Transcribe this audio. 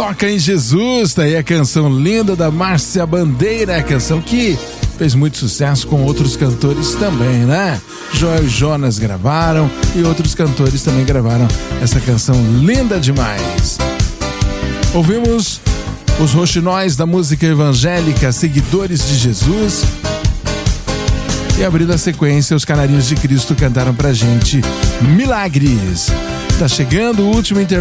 Toca em Jesus, tá aí a canção linda da Márcia Bandeira, a canção que fez muito sucesso com outros cantores também, né? Joel e Jonas gravaram e outros cantores também gravaram essa canção linda demais. Ouvimos os roxinóis da música evangélica, Seguidores de Jesus. E abrindo a sequência, os Canarinhos de Cristo cantaram pra gente Milagres. Tá chegando o último intervalo